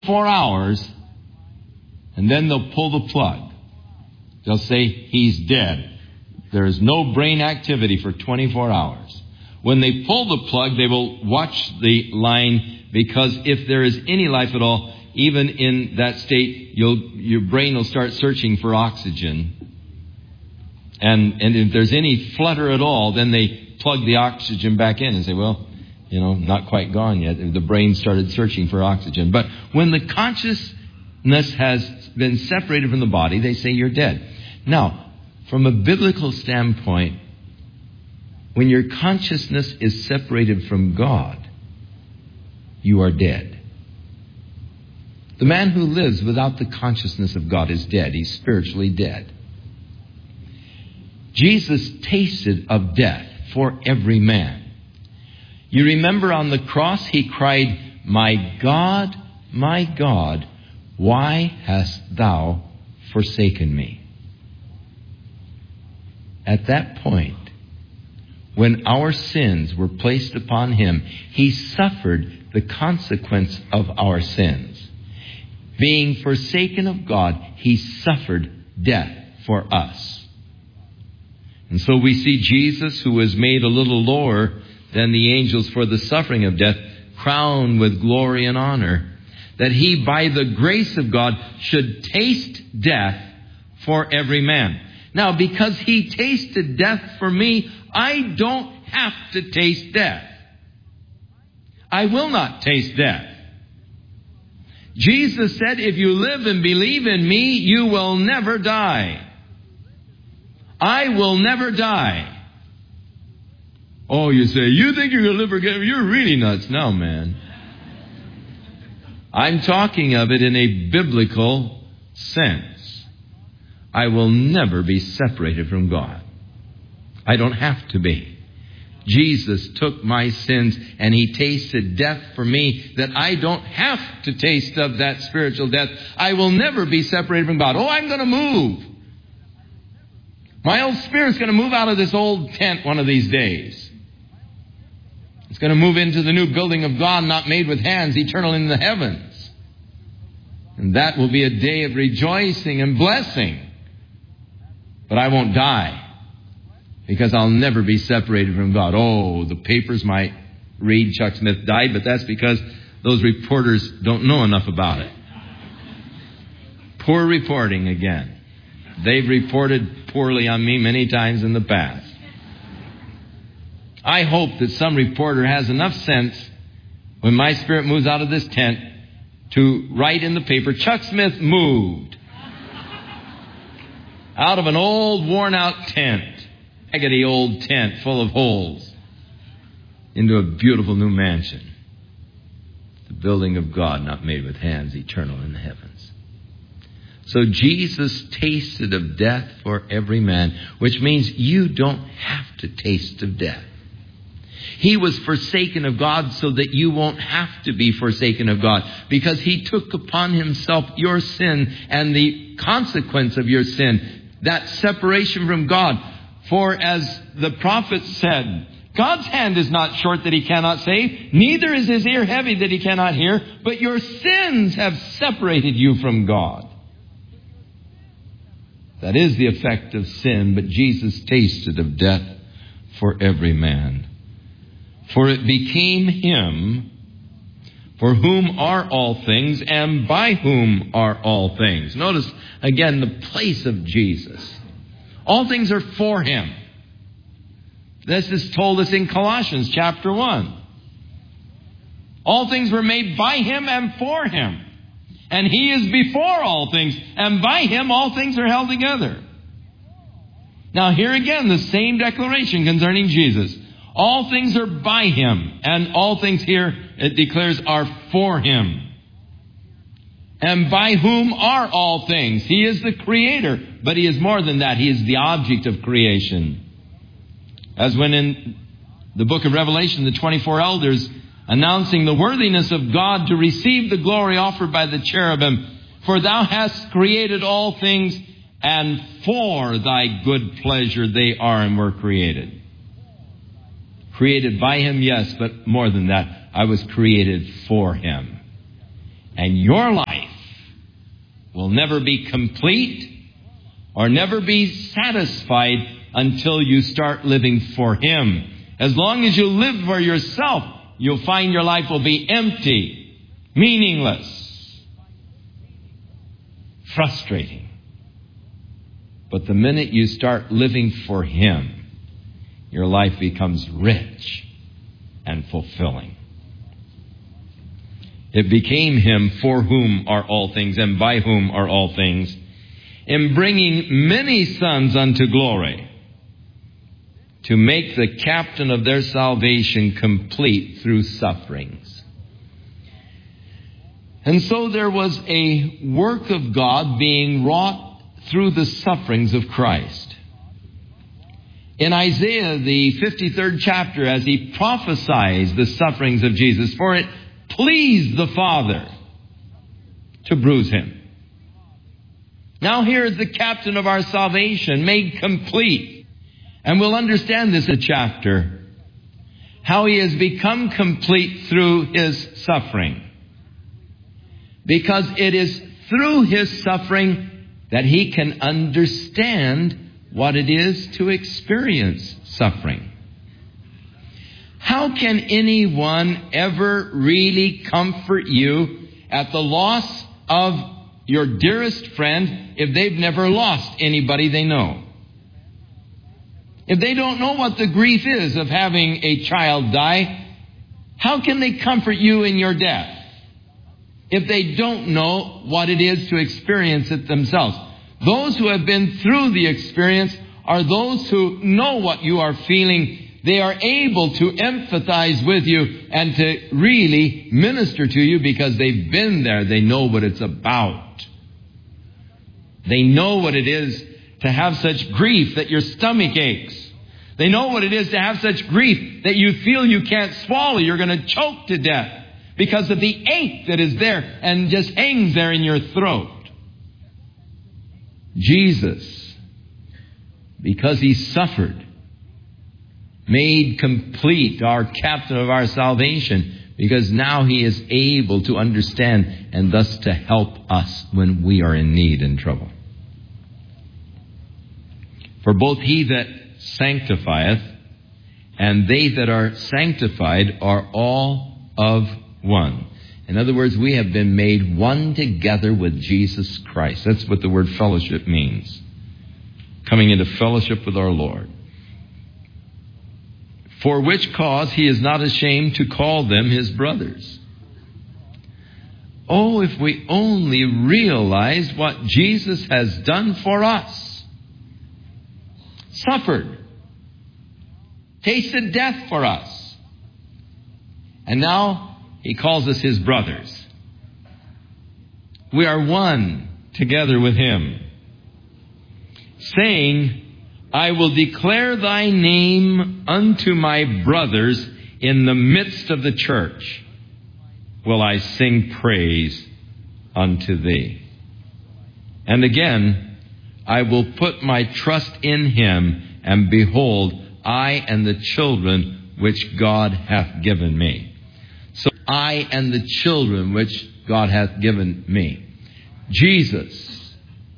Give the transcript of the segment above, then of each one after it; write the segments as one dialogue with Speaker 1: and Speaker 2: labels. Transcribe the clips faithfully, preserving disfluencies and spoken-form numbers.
Speaker 1: four hours, and then they'll pull the plug. They'll say, he's dead. There is no brain activity for twenty-four hours. When they pull the plug, they will watch the line, because if there is any life at all, even in that state, you'll, your brain will start searching for oxygen. And, and if there's any flutter at all, then they plug the oxygen back in and say, well, you know, not quite gone yet. The brain started searching for oxygen. But when the consciousness has been separated from the body, they say you're dead. Now, from a biblical standpoint, when your consciousness is separated from God, you are dead. The man who lives without the consciousness of God is dead. He's spiritually dead. Jesus tasted of death for every man. You remember on the cross he cried, "My God, my God, why hast thou forsaken me?" At that point, when our sins were placed upon him, he suffered the consequence of our sins. Being forsaken of God, he suffered death for us. And so we see Jesus, who was made a little lower than the angels for the suffering of death, crowned with glory and honor, that he, by the grace of God, should taste death for every man. Now, because he tasted death for me, I don't have to taste death. I will not taste death. Jesus said, if you live and believe in me, you will never die. I will never die. Oh, you say, you think you're going to live forever? You're really nuts now, man. I'm talking of it in a biblical sense. I will never be separated from God. I don't have to be. Jesus took my sins and he tasted death for me, that I don't have to taste of that spiritual death. I will never be separated from God. Oh, I'm going to move. My old spirit's going to move out of this old tent one of these days. It's going to move into the new building of God, not made with hands, eternal in the heavens. And that will be a day of rejoicing and blessing. But I won't die, because I'll never be separated from God. Oh, the papers might read Chuck Smith died, but that's because those reporters don't know enough about it. Poor reporting again. They've reported poorly on me many times in the past. I hope that some reporter has enough sense when my spirit moves out of this tent to write in the paper, Chuck Smith moved out of an old worn-out tent, raggedy old tent full of holes, into a beautiful new mansion, the building of God, not made with hands, eternal in the heavens. So Jesus tasted of death for every man, which means you don't have to taste of death. He was forsaken of God so that you won't have to be forsaken of God, because he took upon himself your sin and the consequence of your sin, that separation from God. For as the prophet said, God's hand is not short that he cannot save, neither is his ear heavy that he cannot hear, but your sins have separated you from God. That is the effect of sin, but Jesus tasted of death for every man. For it became him for whom are all things and by whom are all things. Notice again the place of Jesus. All things are for him. This is told us in Colossians chapter one. All things were made by him and for him. And he is before all things, and by him all things are held together. Now here again, the same declaration concerning Jesus. All things are by him, and all things here, it declares, are for him. And by whom are all things? He is the creator, but he is more than that. He is the object of creation. As when in the book of Revelation, the twenty-four elders announcing the worthiness of God to receive the glory offered by the cherubim, for thou hast created all things, and for thy good pleasure they are and were created. Created by him, yes, but more than that, I was created for him. And your life will never be complete or never be satisfied until you start living for Him. As long as you live for yourself, you'll find your life will be empty, meaningless, frustrating. But the minute you start living for Him, your life becomes rich and fulfilling. It became Him for whom are all things and by whom are all things, in bringing many sons unto glory, to make the captain of their salvation complete through sufferings. And so there was a work of God being wrought through the sufferings of Christ. In Isaiah, the fifty-third chapter, as he prophesies the sufferings of Jesus, for it pleased the Father to bruise Him. Now here is the captain of our salvation, made complete. And we'll understand this in the chapter, how He has become complete through His suffering. Because it is through His suffering that He can understand what it is to experience suffering. How can anyone ever really comfort you at the loss of your dearest friend if they've never lost anybody they know? If they don't know what the grief is of having a child die, how can they comfort you in your death if they don't know what it is to experience it themselves? Those who have been through the experience are those who know what you are feeling. They are able to empathize with you and to really minister to you because they've been there. They know what it's about. They know what it is to have such grief that your stomach aches. They know what it is to have such grief that you feel you can't swallow. You're going to choke to death because of the ache that is there and just hangs there in your throat. Jesus, because He suffered, made complete our captain of our salvation, because now He is able to understand and thus to help us when we are in need and trouble. For both He that sanctifieth and they that are sanctified are all of one. In other words, we have been made one together with Jesus Christ. That's what the word fellowship means. Coming into fellowship with our Lord. For which cause He is not ashamed to call them His brothers. Oh, if we only realize what Jesus has done for us. Suffered. Tasted death for us. And now He calls us His brothers. We are one together with Him. Saying, I will declare Thy name unto my brothers in the midst of the church. Will I sing praise unto Thee. And again, I will put my trust in Him, and behold, I and the children which God hath given me. So I and the children which God hath given me. Jesus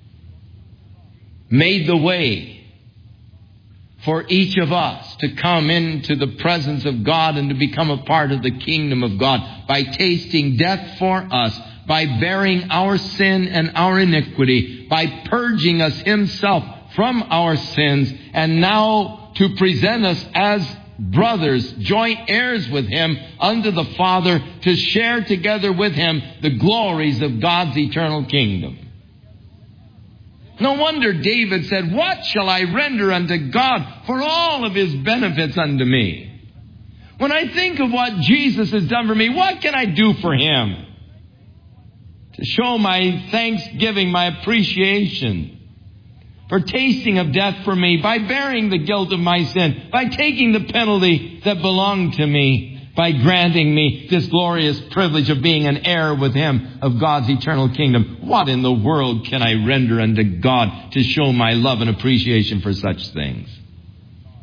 Speaker 1: made the way for each of us to come into the presence of God and to become a part of the kingdom of God by tasting death for us, by bearing our sin and our iniquity, by purging us Himself from our sins, and now to present us as brothers, joint heirs with Him unto the Father, to share together with Him the glories of God's eternal kingdom. No wonder David said, what shall I render unto God for all of His benefits unto me? When I think of what Jesus has done for me, what can I do for Him? To show my thanksgiving, my appreciation for tasting of death for me, by bearing the guilt of my sin, by taking the penalty that belonged to me, by granting me this glorious privilege of being an heir with Him of God's eternal kingdom. What in the world can I render unto God to show my love and appreciation for such things?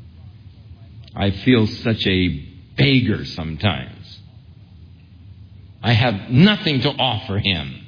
Speaker 1: I feel such a beggar sometimes. I have nothing to offer him.